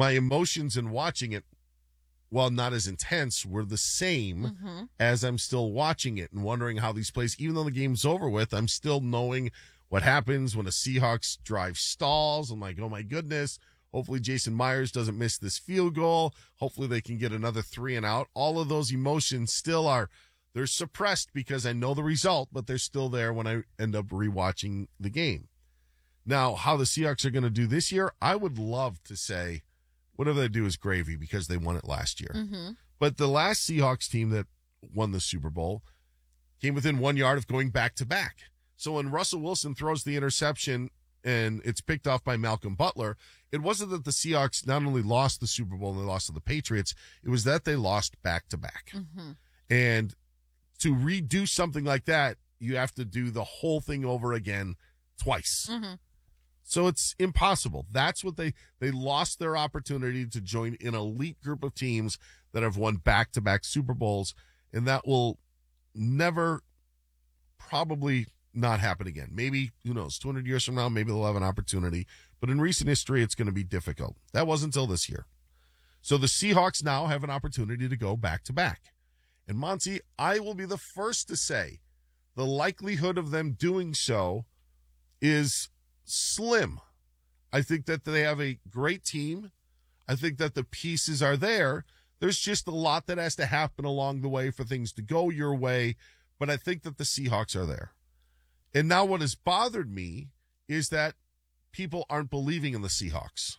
my emotions in watching it, while not as intense, were the same as I'm still watching it and wondering how these plays, even though the game's over with, I'm still knowing what happens when a Seahawks drive stalls. I'm like, oh my goodness. Hopefully Jason Myers doesn't miss this field goal. Hopefully they can get another 3 and out. All of those emotions still they're suppressed because I know the result, but they're still there when I end up rewatching the game. Now, how the Seahawks are going to do this year, I would love to say whatever they do is gravy because they won it last year. But the last Seahawks team that won the Super Bowl came within 1 yard of going back-to-back. So when Russell Wilson throws the interception and it's picked off by Malcolm Butler, it wasn't that the Seahawks not only lost the Super Bowl and they lost to the Patriots, it was that they lost back-to-back. And to redo something like that, you have to do the whole thing over again twice. So it's impossible. That's what they lost their opportunity to join an elite group of teams that have won back-to-back Super Bowls, and that will never probably not happen again. Maybe, who knows, 200 years from now, maybe they'll have an opportunity. But in recent history, it's going to be difficult. That wasn't until this year. So the Seahawks now have an opportunity to go back-to-back. And Monty, I will be the first to say the likelihood of them doing so is slim. I think that they have a great team. I think that the pieces are there. There's just a lot that has to happen along the way for things to go your way. But I think that the Seahawks are there. And now what has bothered me is that people aren't believing in the Seahawks.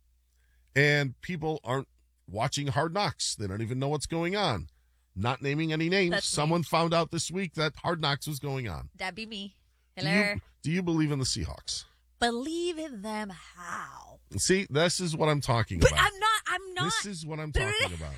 And people aren't watching Hard Knocks. They don't even know what's going on. Not naming any names. That's Someone me. found out this week that Hard Knocks was going on. That'd be me. Hello. Do you believe in the Seahawks? Believe in them how? See, this is what I'm talking But about. I'm not. This is what I'm talking about.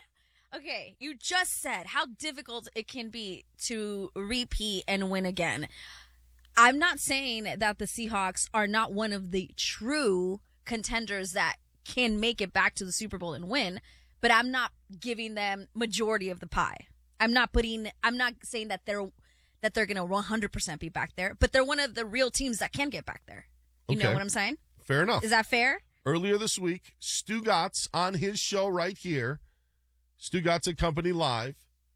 Okay, you just said how difficult it can be to repeat and win again. I'm not saying that the Seahawks are not one of the true contenders that can make it back to the Super Bowl and win, but I'm not giving them majority of the pie. I'm not saying that they're going to 100% be back there, but they're one of the real teams that can get back there. You know what I'm saying? Fair enough. Is that fair? Earlier this week, Stu Gatz on his show right here, Stu Gatz and Company Live,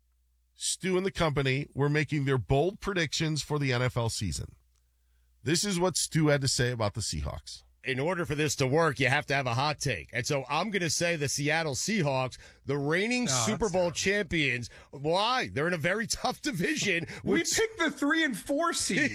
Stu and the company were making their bold predictions for the NFL season. This is what Stu had to say about the Seahawks. In order for this to work, you have to have a hot take. And so I'm going to say the Seattle Seahawks, the reigning Super Bowl champions. Why? They're in a very tough division. We picked the 3 and 4 seed.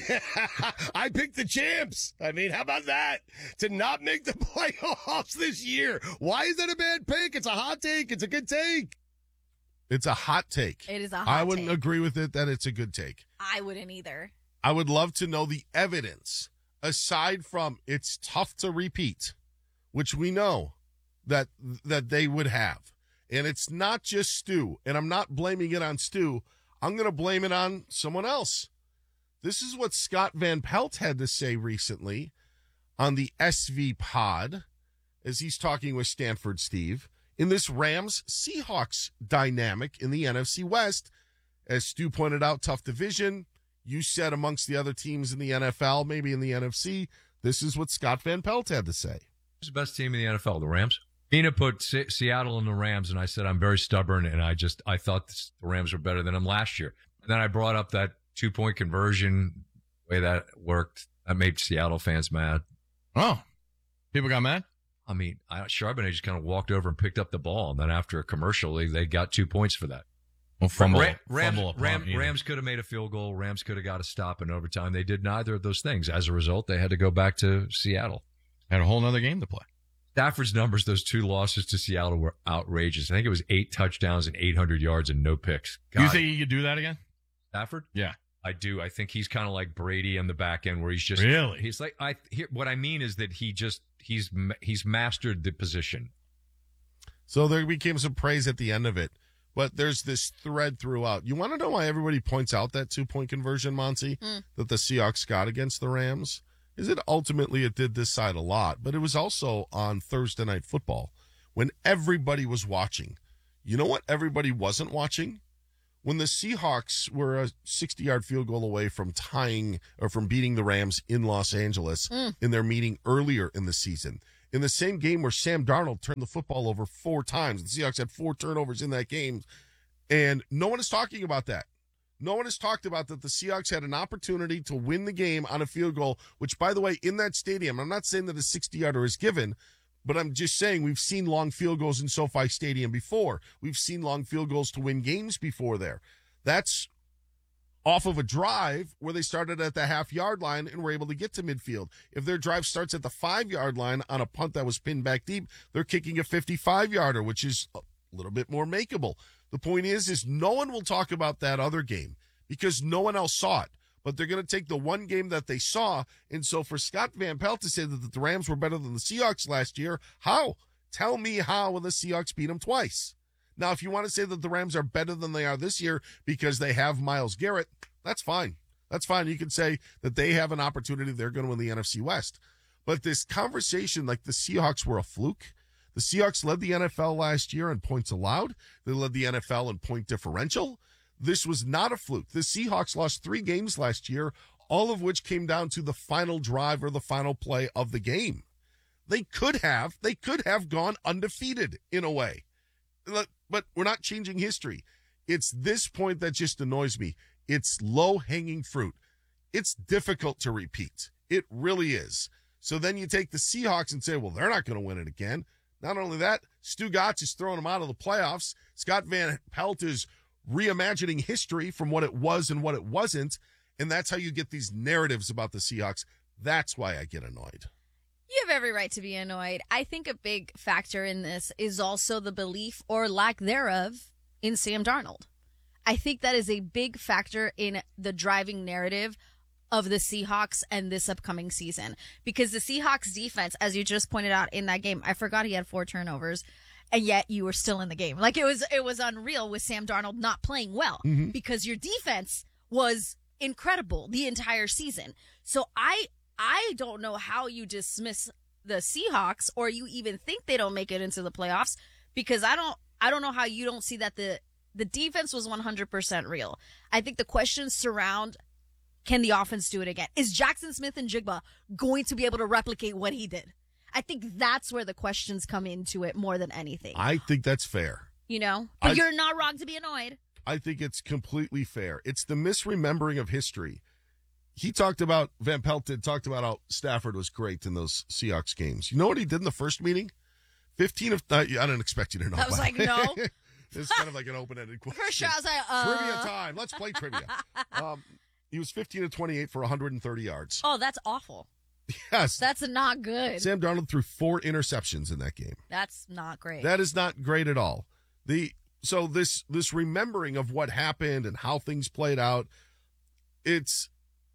I picked the champs. I mean, how about that? To not make the playoffs this year. Why is that a bad pick? It's a hot take. It's a good take. It's a hot take. It is a hot I wouldn't take. agree with it that it's a good take. I wouldn't either. I would love to know the evidence. Aside from it's tough to repeat, which we know that they would have. And it's not just Stu, and I'm not blaming it on Stu. I'm going to blame it on someone else. This is what Scott Van Pelt had to say recently on the SV pod as he's talking with Stanford Steve in this Rams-Seahawks dynamic in the NFC West. As Stu pointed out, tough division. You said amongst the other teams in the NFL, maybe in the NFC, this is what Scott Van Pelt had to say. Who's the best team in the NFL? The Rams? Tina put Seattle and the Rams, and I said I'm very stubborn, and I thought the Rams were better than them last year. And then I brought up that 2-point conversion, the way that worked. That made Seattle fans mad. Oh, people got mad? I mean, Charbonnet just kind of walked over and picked up the ball, and then after a commercial, they got 2 points for that. Well, Rams could have made a field goal. Rams could have got a stop in overtime. They did neither of those things. As a result, they had to go back to Seattle. Had a whole nother game to play. Stafford's numbers, those 2 losses to Seattle, were outrageous. I think it was 8 touchdowns and 800 yards and no picks. Do you think he could do that again? Stafford? Yeah. I do. I think he's kind of like Brady on the back end where he's just really. He's like what I mean is that he's mastered the position. So there became some praise at the end of it. But there's this thread throughout. You want to know why everybody points out that 2-point conversion, Monty, that the Seahawks got against the Rams? Is it ultimately it did this side a lot, but it was also on Thursday Night Football when everybody was watching. You know what everybody wasn't watching? When the Seahawks were a 60-yard field goal away from tying or from beating the Rams in Los Angeles in their meeting earlier in the season. in the same game where Sam Darnold turned the football over 4 times. The Seahawks had 4 turnovers in that game, and no one is talking about that. No one has talked about that the Seahawks had an opportunity to win the game on a field goal, which, by the way, in that stadium, I'm not saying that a 60-yarder is given, but I'm just saying we've seen long field goals in SoFi Stadium before. We've seen long field goals to win games before there. That's off of a drive where they started at the half-yard line and were able to get to midfield. If their drive starts at the 5-yard line on a punt that was pinned back deep, they're kicking a 55-yarder, which is a little bit more makeable. The point is no one will talk about that other game because no one else saw it. But they're going to take the one game that they saw. And so for Scott Van Pelt to say that the Rams were better than the Seahawks last year, how? Tell me how when the Seahawks beat them twice. Now, if you want to say that the Rams are better than they are this year because they have Myles Garrett, that's fine. That's fine. You can say that they have an opportunity. They're going to win the NFC West. But this conversation like the Seahawks were a fluke. The Seahawks led the NFL last year in points allowed. They led the NFL in point differential. This was not a fluke. The Seahawks lost 3 games last year, all of which came down to the final drive or the final play of the game. They could have gone undefeated in a way. But we're not changing history. It's this point that just annoys me. It's low-hanging fruit. It's difficult to repeat. It really is. So then you take the Seahawks and say, well, they're not going to win it again. Not only that, Stu Gotch is throwing them out of the playoffs. Scott Van Pelt is reimagining history from what it was and what it wasn't, and that's how you get these narratives about the Seahawks. That's why I get annoyed. You have every right to be annoyed. I think a big factor in this is also the belief or lack thereof in Sam Darnold. I think that is a big factor in the driving narrative of the Seahawks and this upcoming season. Because the Seahawks defense, as you just pointed out in that game, I forgot he had 4 turnovers, and yet you were still in the game. Like, it was unreal with Sam Darnold not playing well because your defense was incredible the entire season. So I don't know how you dismiss the Seahawks or you even think they don't make it into the playoffs, because I don't know how you don't see that the defense was 100% real. I think the questions surround, can the offense do it again? Is Jackson Smith and Jigba going to be able to replicate what he did? I think that's where the questions come into it more than anything. I think that's fair. You know? But you're not wrong to be annoyed. I think it's completely fair. It's the misremembering of history. Van Pelt talked about how Stafford was great in those Seahawks games. You know what he did in the first meeting? I didn't expect you to know. I was like, no. It's kind of like an open-ended question. For sure, I was like, Trivia time. Let's play trivia. He was 15 of 28 for 130 yards. Oh, that's awful. Yes. That's not good. Sam Darnold threw 4 interceptions in that game. That's not great. That is not great at all. So this remembering of what happened and how things played out, it's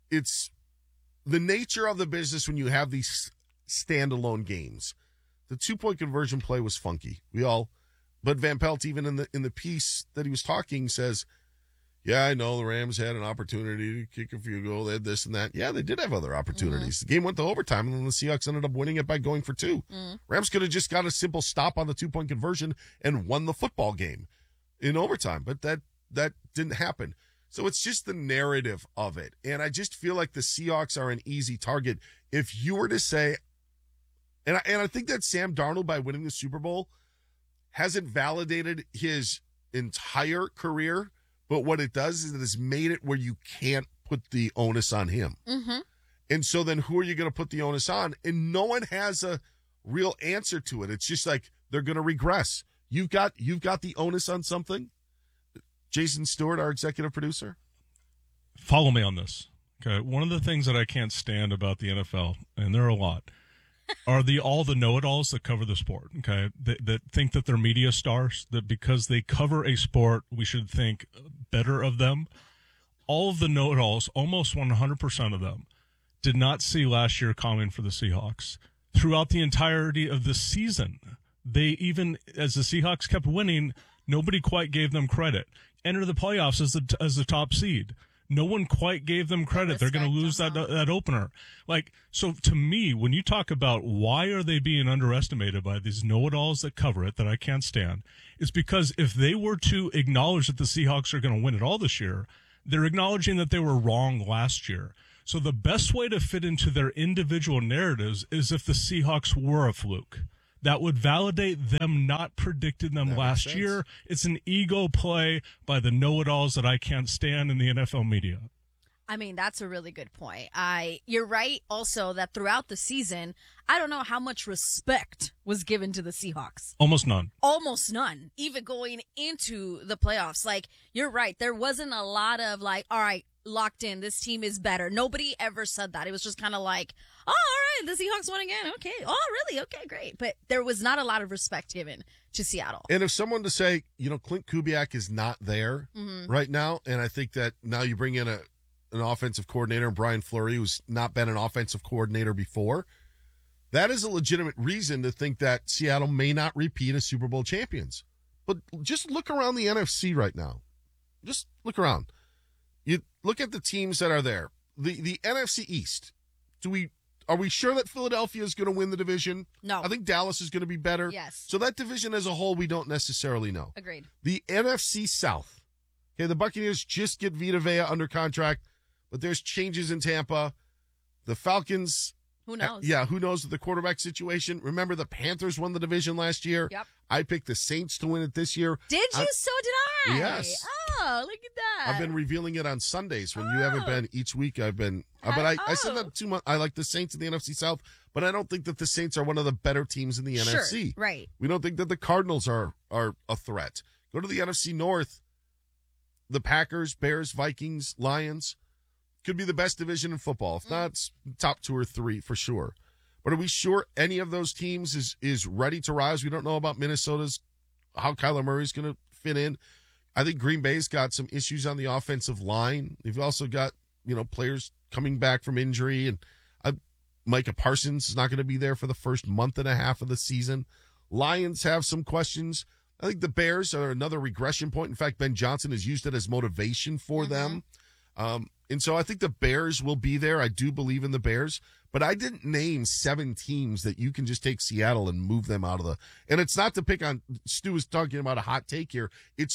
the nature of the business when you have these standalone games. The 2-point conversion play was funky. But Van Pelt, even in the piece that he was talking, says, yeah, I know the Rams had an opportunity to kick a field goal. They had this and that. Yeah, they did have other opportunities. The game went to overtime, and then the Seahawks ended up winning it by going for 2. Rams could have just got a simple stop on the 2-point conversion and won the football game in overtime, but that didn't happen. So it's just the narrative of it. And I just feel like the Seahawks are an easy target. If you were to say, and I think that Sam Darnold, by winning the Super Bowl, hasn't validated his entire career, but what it does is it has made it where you can't put the onus on him. And so then who are you going to put the onus on? And no one has a real answer to it. It's just like they're going to regress. You've got the onus on something. Jason Stewart, our executive producer. Follow me on this. Okay. One of the things that I can't stand about the NFL, and there are a lot, are all the know-it-alls that cover the sport, okay, that think that they're media stars, that because they cover a sport, we should think better of them. All of the know-it-alls, almost 100% of them, did not see last year coming for the Seahawks. Throughout the entirety of the season, even as the Seahawks kept winning, nobody quite gave them credit. Enter the playoffs as the top seed. No one quite gave them credit. They're going to lose that opener. So to me, when you talk about why are they being underestimated by these know-it-alls that cover it that I can't stand, it's because if they were to acknowledge that the Seahawks are going to win it all this year, they're acknowledging that they were wrong last year. So the best way to fit into their individual narratives is if the Seahawks were a fluke. That would validate them not predicting them last year. It's an ego play by the know-it-alls that I can't stand in the NFL media. I mean, that's a really good point. You're right also that throughout the season, I don't know how much respect was given to the Seahawks. Almost none. Almost none, even going into the playoffs. Like, you're right. There wasn't a lot of like, all right, locked in. This team is better. Nobody ever said that. It was just kind of like, oh, all right, the Seahawks won again. Okay. Oh, really? Okay, great. But there was not a lot of respect given to Seattle. And if someone to say, Clint Kubiak is not there right now, and I think that now you bring in an offensive coordinator, Brian Fleury, who's not been an offensive coordinator before, that is a legitimate reason to think that Seattle may not repeat as Super Bowl champions. But just look around the NFC right now. Just look around. You look at the teams that are there. The NFC East. Are we sure that Philadelphia is going to win the division? No. I think Dallas is going to be better. Yes. So that division as a whole, we don't necessarily know. Agreed. The NFC South. Okay, the Buccaneers just get Vita Vea under contract, but there's changes in Tampa. The Falcons. Who knows? Who knows with the quarterback situation? Remember, the Panthers won the division last year. Yep. I picked the Saints to win it this year. Did you? So did I. Yes. Oh, look at that. I've been revealing it on Sundays when you haven't been each week. I've been, but I said that 2 months. I like the Saints in the NFC South, but I don't think that the Saints are one of the better teams in the NFC. Right. We don't think that the Cardinals are a threat. Go to the NFC North. The Packers, Bears, Vikings, Lions could be the best division in football. If not, it's top 2 or 3 for sure. But are we sure any of those teams is ready to rise? We don't know about Minnesota's, how Kyler Murray's going to fit in. I think Green Bay's got some issues on the offensive line. They've also got, players coming back from injury. And Micah Parsons is not going to be there for the first month and a half of the season. Lions have some questions. I think the Bears are another regression point. In fact, Ben Johnson has used it as motivation for them. And so I think the Bears will be there. I do believe in the Bears, but I didn't name 7 teams that you can just take Seattle and move them out of the, and it's not to pick on, Stu is talking about a hot take here. It's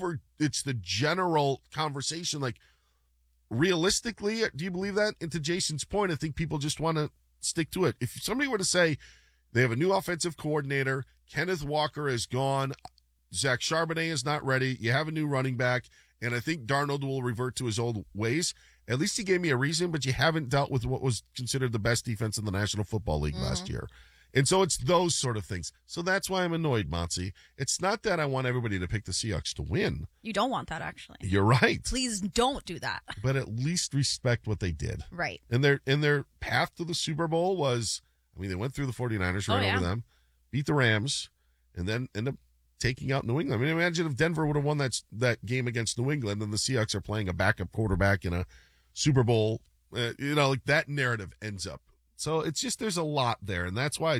the general conversation. Like, realistically, do you believe that? And to Jason's point, I think people just want to stick to it. If somebody were to say they have a new offensive coordinator, Kenneth Walker is gone, Zach Charbonnet is not ready, you have a new running back, and I think Darnold will revert to his old ways. At least he gave me a reason, but you haven't dealt with what was considered the best defense in the National Football League last year. And so it's those sort of things. So that's why I'm annoyed, Monty. It's not that I want everybody to pick the Seahawks to win. You don't want that, actually. You're right. Please don't do that. But at least respect what they did. Right. And their path to the Super Bowl was, they went through the 49ers, ran over them, beat the Rams, and then end up taking out New England. Imagine if Denver would have won that game against New England and the Seahawks are playing a backup quarterback in a Super Bowl. Like that narrative ends up. So it's just, there's a lot there. And that's why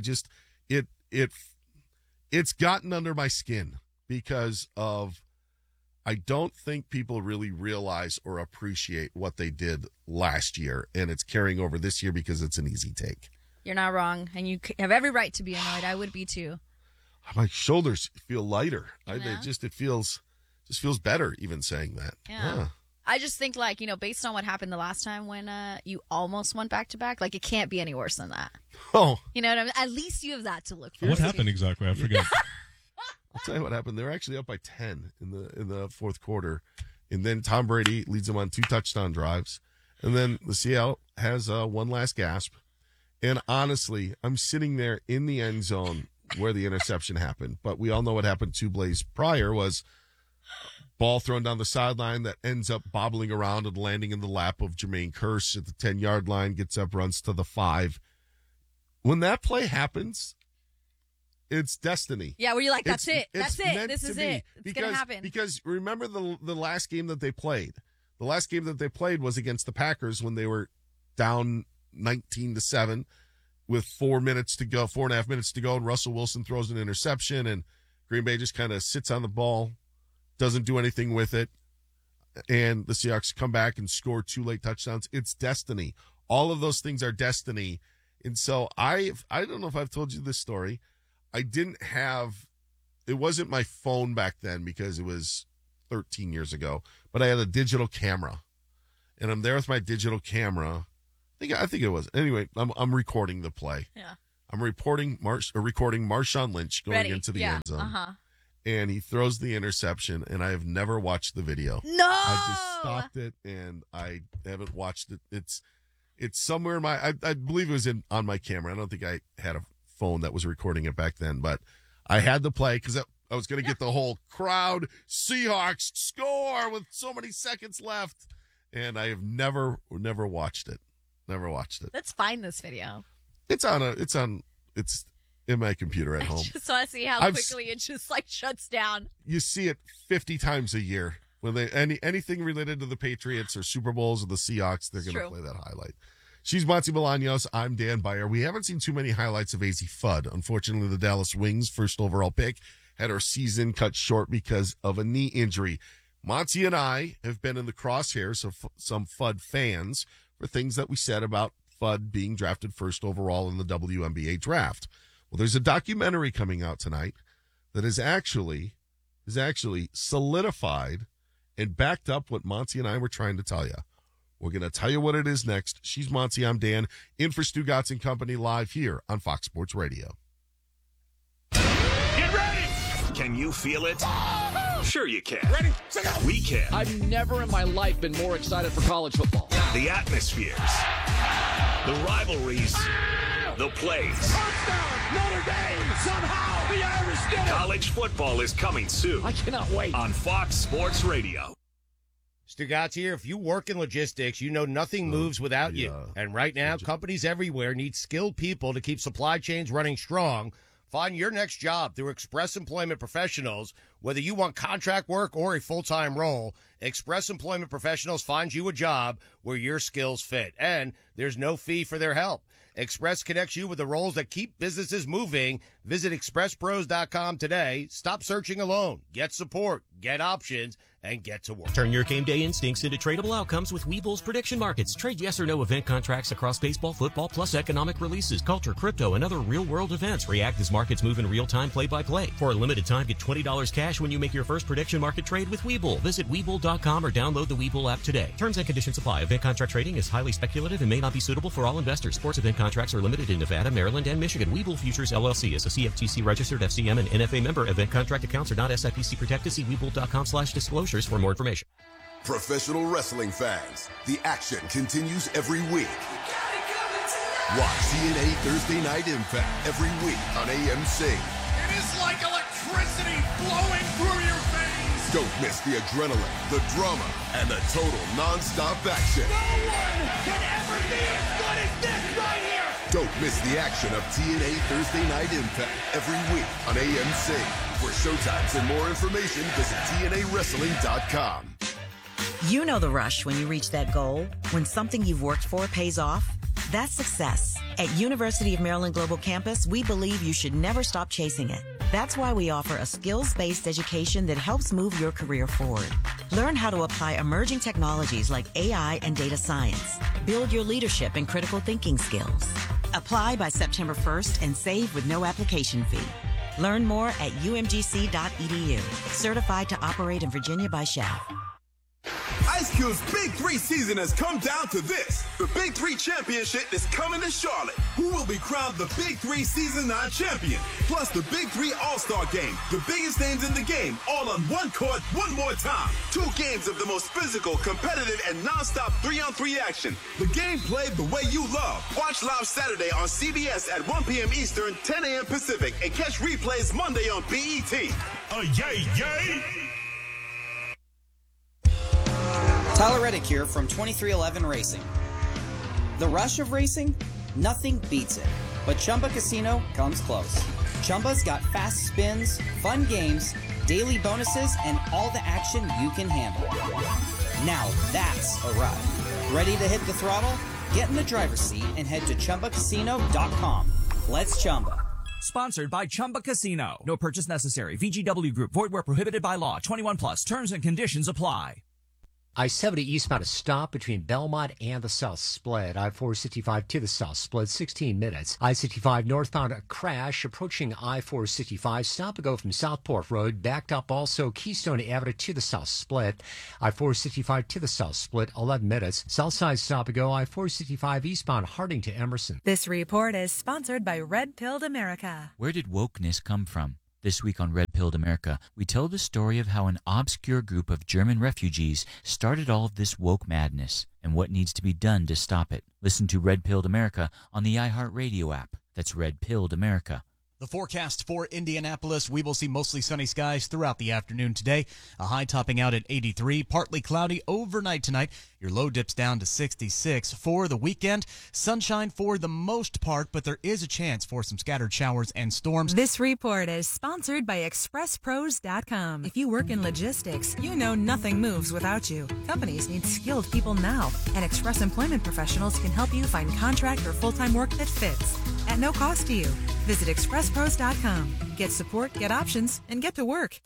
it's gotten under my skin because I don't think people really realize or appreciate what they did last year. And it's carrying over this year because it's an easy take. You're not wrong. And you have every right to be annoyed. I would be too. My shoulders feel lighter. It feels better even saying that. Yeah. I just think based on what happened the last time when you almost went back to back, it can't be any worse than that. Oh. You know what I mean? At least you have that to look for. What happened exactly? I forget. I'll tell you what happened. They were actually up by 10 in the fourth quarter. And then Tom Brady leads them on 2 touchdown drives. And then the Seattle has one last gasp. And honestly, I'm sitting there in the end zone where the interception happened. But we all know what happened 2 plays prior was ball thrown down the sideline that ends up bobbling around and landing in the lap of Jermaine Kearse at the 10-yard line, gets up, runs to the 5. When that play happens, it's destiny. Yeah, where you're like, that's it. It's That's it. meant This to is be. it. It's going to happen. Because remember the last game that they played. The last game that they played was against the Packers when they were down 19-7 with 4.5 minutes to go, and Russell Wilson throws an interception, and Green Bay just kind of sits on the ball, doesn't do anything with it, and the Seahawks come back and score 2 late touchdowns. It's destiny. All of those things are destiny. And so I don't know if I've told you this story. It wasn't my phone back then because it was 13 years ago, but I had a digital camera. And I'm there with my digital camera, I think it was. Anyway, I'm recording the play. Yeah. I'm recording Marshawn Lynch going into the end zone. And he throws the interception, and I have never watched the video. No! I just stopped it, and I haven't watched it. It's somewhere in my, I believe it was on my camera. I don't think I had a phone that was recording it back then, but I had the play because I was going to get the whole crowd, Seahawks score with so many seconds left. And I have never watched it. Never watched it. Let's find this video. It's in my computer at home. I just want to see how quickly it just like shuts down. You see it 50 times a year. When they anything related to the Patriots or Super Bowls or the Seahawks, they're going to play that highlight. She's Monty Bolaños. I'm Dan Beyer. We haven't seen too many highlights of AZ Fudd. Unfortunately, the Dallas Wings, first overall pick, had her season cut short because of a knee injury. Monty and I have been in the crosshairs of some Fudd fans for things that we said about Fudd being drafted first overall in the WNBA draft. Well, there's a documentary coming out tonight that is actually solidified and backed up what Monty and I were trying to tell you. We're going to tell you what it is next. She's Monty, I'm Dan, in for Stu Gatz and Company live here on Fox Sports Radio. Get ready! Can you feel it? Sure you can. Ready? We can. I've never in my life been more excited for college football. The atmospheres, the rivalries, the plays. Touchdown, Notre Dame, somehow the Irish did it. College football is coming soon. I cannot wait. On Fox Sports Radio. Stu Gatz here. If you work in logistics, you know nothing moves without you. And right now, companies everywhere need skilled people to keep supply chains running strong. Find your next job through Express Employment Professionals. Whether you want contract work or a full-time role, Express Employment Professionals finds you a job where your skills fit. And there's no fee for their help. Express connects you with the roles that keep businesses moving. Visit expresspros.com today. Stop searching alone. Get support, get options, and get to work. Turn your game day instincts into tradable outcomes with Webull's prediction markets. Trade yes or no event contracts across baseball, football, plus economic releases, culture, crypto, and other real-world events. React as markets move in real time, play-by-play. For a limited time, get $20 cash when you make your first prediction market trade with Webull. Visit Webull.com or download the Webull app today. Terms and conditions apply. Event contract trading is highly speculative and may not be suitable for all investors. Sports event contracts are limited in Nevada, Maryland, and Michigan. Webull Futures LLC is a CFTC registered FCM and NFA member. Event contract accounts are not SIPC protected. See Webull.com/disclosures for more information. Professional wrestling fans, the action continues every week. Watch TNA Thursday Night Impact every week on AMC. It is like electricity flowing through your veins. Don't miss the adrenaline, the drama, and the total non-stop action. No one can ever be as good as this right here. Don't miss the action of TNA Thursday Night Impact every week on AMC. For showtimes and more information, visit TNAWrestling.com. You know the rush when you reach that goal, when something you've worked for pays off. That's success. At University of Maryland Global Campus, we believe you should never stop chasing it. That's why we offer a skills-based education that helps move your career forward. Learn how to apply emerging technologies like AI and data science. Build your leadership and critical thinking skills. Apply by September 1st and save with no application fee. Learn more at umgc.edu. Certified to operate in Virginia by Shell. Ice Cube's Big 3 season has come down to this. The Big 3 Championship is coming to Charlotte. Who will be crowned the Big 3 Season 9 champion? Plus the Big 3 All-Star Game. The biggest names in the game, all on one court, one more time. 2 games of the most physical, competitive, and non-stop 3-on-3 action. The game played the way you love. Watch live Saturday on CBS at 1 p.m. Eastern, 10 a.m. Pacific, and catch replays Monday on BET. Yay, yay! Tyler Reddick here from 2311 Racing. The rush of racing? Nothing beats it. But Chumba Casino comes close. Chumba's got fast spins, fun games, daily bonuses, and all the action you can handle. Now that's a ride. Ready to hit the throttle? Get in the driver's seat and head to ChumbaCasino.com. Let's Chumba. Sponsored by Chumba Casino. No purchase necessary. VGW Group. Void where prohibited by law. 21 plus. Terms and conditions apply. I-70 eastbound a stop between Belmont and the South Split. I-465 to the South Split, 16 minutes. I-65 northbound a crash approaching I-465. Stop and go from Southport Road. Backed up also Keystone Avenue to the South Split. I-465 to the South Split, 11 minutes. Southside stop and go I-465 eastbound Harding to Emerson. This report is sponsored by Red Pilled America. Where did wokeness come from? This week on Red Pilled America, we tell the story of how an obscure group of German refugees started all of this woke madness and what needs to be done to stop it. Listen to Red Pilled America on the iHeartRadio app. That's Red Pilled America. The forecast for Indianapolis, we will see mostly sunny skies throughout the afternoon today. A high topping out at 83, partly cloudy overnight tonight. Your low dips down to 66. For the weekend, sunshine for the most part, but there is a chance for some scattered showers and storms. This report is sponsored by ExpressPros.com. If you work in logistics, you know nothing moves without you. Companies need skilled people now, and Express Employment Professionals can help you find contract or full-time work that fits at no cost to you. Visit ExpressPros.com. Get support, get options, and get to work.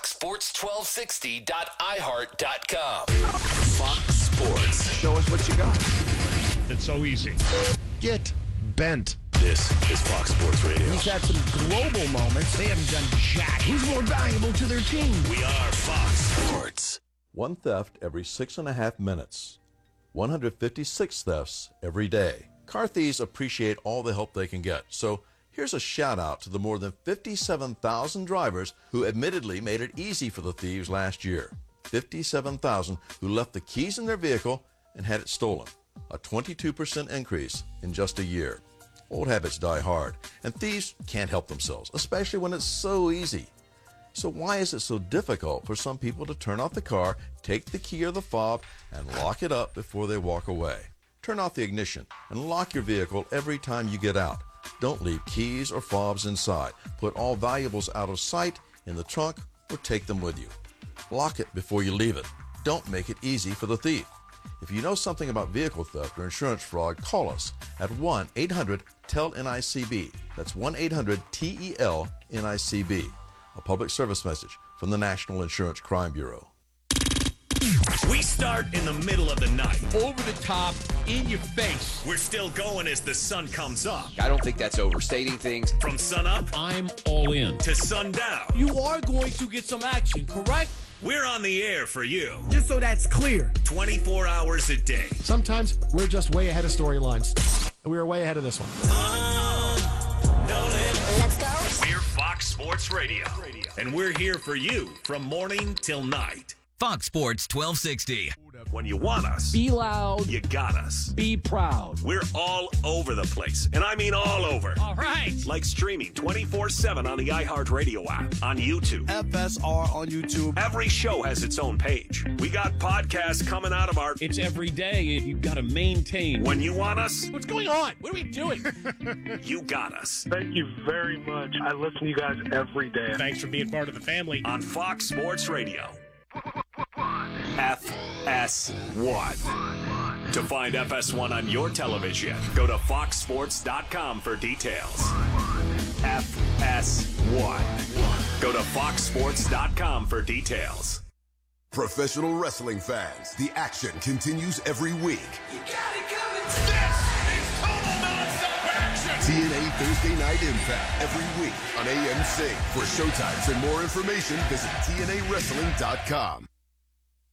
FoxSports1260.iHeart.com. Fox Sports. Show us what you got. It's so easy. Get bent. This is Fox Sports Radio. He's had some global moments. They haven't done jack. Who's more valuable to their team? We are Fox Sports. One theft every 6.5 minutes. 156 thefts every day. Car thieves appreciate all the help they can get. So here's a shout out to the more than 57,000 drivers who admittedly made it easy for the thieves last year. 57,000 who left the keys in their vehicle and had it stolen. A 22% increase in just a year. Old habits die hard, and thieves can't help themselves, especially when it's so easy. So why is it so difficult for some people to turn off the car, take the key or the fob, and lock it up before they walk away? Turn off the ignition and lock your vehicle every time you get out. Don't leave keys or fobs inside. Put all valuables out of sight in the trunk or take them with you. Lock it before you leave it. Don't make it easy for the thief. If you know something about vehicle theft or insurance fraud, call us at 1-800-TEL-NICB. That's 1-800-TEL-NICB. A public service message from the National Insurance Crime Bureau. We start in the middle of the night. Over the top, in your face. We're still going as the sun comes up. I don't think that's overstating things. From sun up, I'm all in. To sundown. You are going to get some action, correct? We're on the air for you. Just so that's clear. 24 hours a day. Sometimes we're just way ahead of storylines. And we were way ahead of this one. Let's go. We're Fox Sports Radio. And we're here for you from morning till night. Fox Sports 1260. When you want us, be loud. You got us. Be proud. We're all over the place, and I mean all over. All right. Like streaming 24/7 on the iHeartRadio app, on YouTube. FSR on YouTube. Every show has its own page. We got podcasts coming out of our... It's every day, and you've got to maintain. When you want us... What's going on? What are we doing? You got us. Thank you very much. I listen to you guys every day. Thanks for being part of the family. On Fox Sports Radio. FS1. To find FS1 on your television, go to foxsports.com for details. FS1. Go to foxsports.com for details. Professional wrestling fans, the action continues every week. TNA Thursday Night Impact every week on AMC. For showtimes and more information, visit TNAWrestling.com.